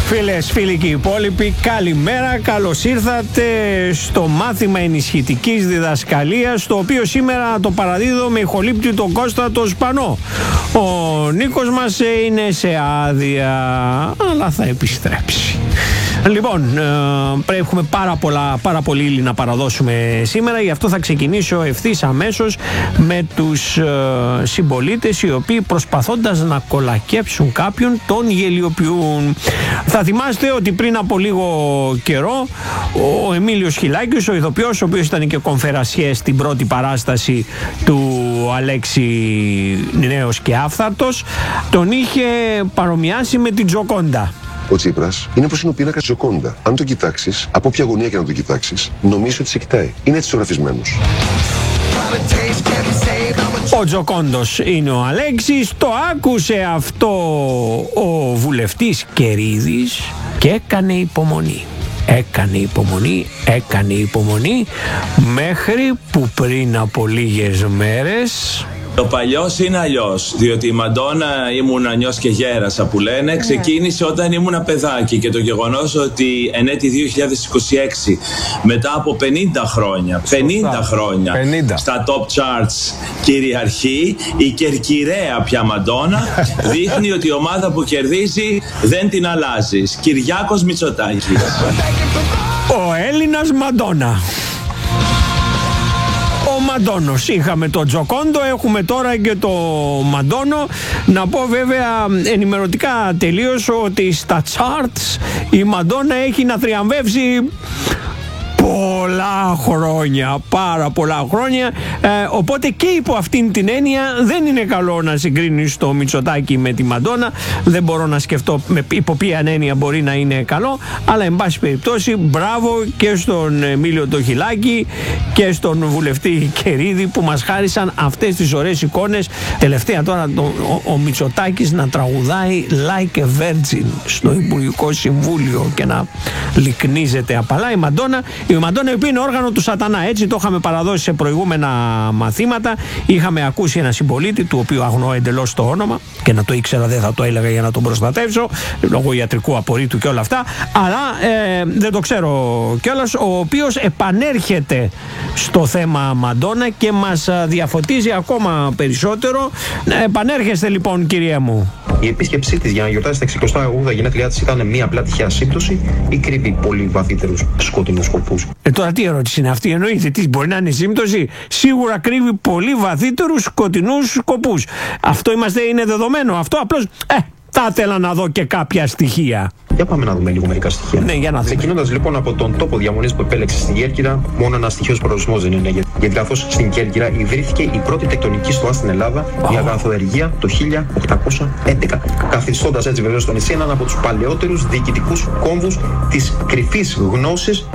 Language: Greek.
Φίλες, φίλοι και οι υπόλοιποι, καλημέρα, καλώς ήρθατε στο μάθημα ενισχυτικής διδασκαλίας, το οποίο σήμερα το παραδίδω με ηχολήπτη τον Κώστα το Σπανό. Ο Νίκος μας είναι σε άδεια, αλλά θα επιστρέψει. Λοιπόν, έχουμε πάρα πολύ ύλη να παραδώσουμε σήμερα, γι' αυτό θα ξεκινήσω ευθύς αμέσως με τους συμπολίτες οι οποίοι προσπαθώντας να κολακέψουν κάποιον τον γελιοποιούν. Θα θυμάστε ότι πριν από λίγο καιρό ο Εμίλιος Χιλάκης, ο ηθοποιός, ο οποίος ήταν και κονφερασιέ στην πρώτη παράσταση του Αλέξη Νέος και Άφθαρτος, τον είχε παρομοιάσει με την Τζοκόντα. Ο Τσίπρας είναι όπως είναι ο πίνακας Τζοκόντα. Αν το κοιτάξεις, από όποια γωνία και να το κοιτάξεις, νομίζεις ότι σε κοιτάει. Είναι έτσι ζωγραφισμένος. Ο Τζοκόντος είναι ο Αλέξης. Το άκουσε αυτό ο βουλευτής Κερίδης και έκανε υπομονή. Έκανε υπομονή μέχρι που πριν από λίγες μέρες... Το παλιός είναι αλλιώς, διότι η Μαντόνα ήμουν νιός και γέρασα που λένε, ξεκίνησε όταν ήμουν παιδάκι, και το γεγονός ότι εν έτη 2026, μετά από 50 χρόνια στα top charts κυριαρχεί η κερκυραία πια Μαντόνα, δείχνει ότι η ομάδα που κερδίζει δεν την αλλάζεις. Κυριάκος Μητσοτάκης. Ο Έλληνας Μαντόνα. Ο Μαντόνος. Είχαμε το Τζοκόντο, έχουμε τώρα και το Μαντόνο. Να πω βέβαια ενημερωτικά τελείως ότι στα charts η Μαντόνα έχει να θριαμβεύσει πολλά χρόνια, πάρα πολλά χρόνια, οπότε και υπό αυτήν την έννοια δεν είναι καλό να συγκρίνεις το Μητσοτάκη με τη Μαντόνα. Δεν μπορώ να σκεφτώ υπό ποια έννοια μπορεί να είναι καλό, αλλά εν πάση περιπτώσει μπράβο και στον Εμίλιο το Χιλάκη και στον βουλευτή Κερίδη που μας χάρισαν αυτές τις ωραίες εικόνες. Τελευταία τώρα ο Μητσοτάκης να τραγουδάει Like a Virgin στο Υπουργικό Συμβούλιο και να λυκνίζεται απαλά. Η Μαντόνα, η οποία είναι όργανο του σατανά, έτσι το είχαμε παραδώσει σε προηγούμενα μαθήματα. Είχαμε ακούσει ένα συμπολίτη, του οποίου αγνοώ εντελώς το όνομα, και να το ήξερα δεν θα το έλεγα για να τον προστατεύσω λόγω ιατρικού απορρίτου και όλα αυτά, αλλά δεν το ξέρω κιόλας, ο οποίος επανέρχεται στο θέμα Μαντόνα και μας διαφωτίζει ακόμα περισσότερο. Επανέρχεστε λοιπόν, κύριε μου. Η επίσκεψή της για να γιορτάσει τα 68 γενέθλιά της ήταν μία απλά τυχαία σύμπτωση ή κρύβει πολύ βαθύτερους σκοτεινούς σκοπούς? Τώρα τι ερώτηση είναι αυτή, εννοείται? Τι μπορεί να είναι σύμπτωση? Σίγουρα κρύβει πολύ βαθύτερους σκοτεινούς σκοπούς. Αυτό είναι δεδομένο. Αυτό απλώς θα ήθελα να δω και κάποια στοιχεία. Για πάμε να δούμε λίγο μερικά στοιχεία. Ναι, για να δούμε. Ξεκινώντας λοιπόν από τον τόπο διαμονής που επέλεξε στην Κέρκυρα, μόνο ένας τυχαίος προορισμός δεν είναι. Γιατί καθώς στην Κέρκυρα ιδρύθηκε η πρώτη τεκτονική στοά στην Ελλάδα, η Αγαθοεργία, το 1811. Καθιστώντας έτσι βεβαίως το νησί έναν από τους παλαιότερους διοικητικούς κόμβους της κρυφής γνώσης